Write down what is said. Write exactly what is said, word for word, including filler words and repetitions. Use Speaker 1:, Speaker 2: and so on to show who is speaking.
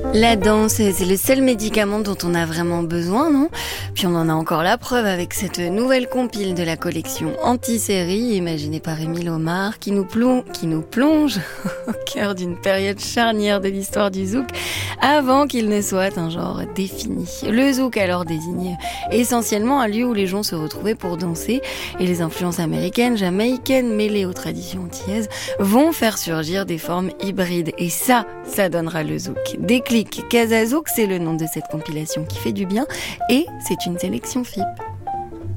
Speaker 1: La danse, c'est le seul médicament dont on a vraiment besoin, non ? Puis on en a encore la preuve avec cette nouvelle compile de la collection Anti-série, imaginée par Émile Omar, qui nous plonge, qui nous plonge au cœur d'une période charnière de l'histoire du zouk, avant qu'il ne soit un genre défini. Le zouk alors désigne essentiellement un lieu où les gens se retrouvaient pour danser, et les influences américaines, jamaïcaines, mêlées aux traditions antillaises, vont faire surgir des formes hybrides. Et ça, ça donnera le zouk. Déclic Casa Zouk, c'est le nom de cette compilation qui fait du bien, et c'est une sélection F I P.